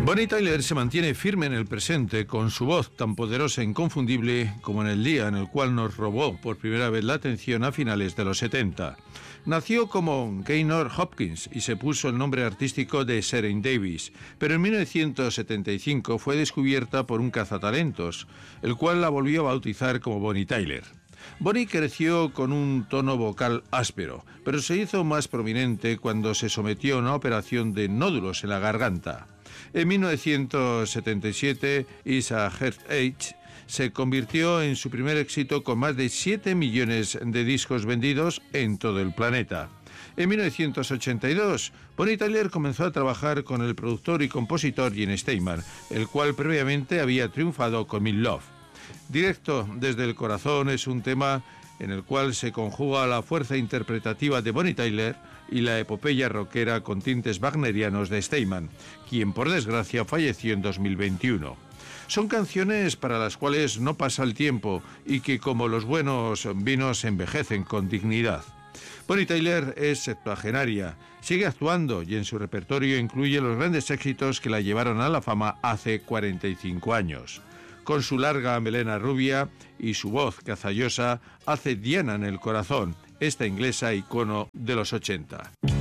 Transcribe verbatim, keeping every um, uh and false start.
Bonnie Tyler se mantiene firme en el presente con su voz tan poderosa e inconfundible como en el día en el cual nos robó por primera vez la atención a finales de los setenta. Nació como Gaynor Hopkins y se puso el nombre artístico de Seren Davis, pero en mil novecientos setenta y cinco fue descubierta por un cazatalentos, el cual la volvió a bautizar como Bonnie Tyler. Bonnie creció con un tono vocal áspero, pero se hizo más prominente cuando se sometió a una operación de nódulos en la garganta. En mil novecientos setenta y siete, Is a Heartache se convirtió en su primer éxito con más de siete millones de discos vendidos en todo el planeta. En mil novecientos ochenta y dos, Bonnie Tyler comenzó a trabajar con el productor y compositor Gene Steinman, el cual previamente había triunfado con Mean Love. Directo desde el corazón es un tema en el cual se conjuga la fuerza interpretativa de Bonnie Tyler y la epopeya rockera con tintes wagnerianos de Steinman, quien por desgracia falleció en dos mil veintiuno. Son canciones para las cuales no pasa el tiempo y que, como los buenos vinos, envejecen con dignidad. Bonnie Tyler es septuagenaria, sigue actuando y en su repertorio incluye los grandes éxitos que la llevaron a la fama hace cuarenta y cinco años. Con su larga melena rubia y su voz cazallosa, hace diana en el corazón esta inglesa icono de los ochenta.